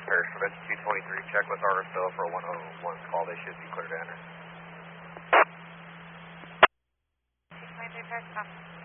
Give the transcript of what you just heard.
Paris, Prevent 223, check with RSO for a 101 call. They should be clear to enter. 223 Paris, come.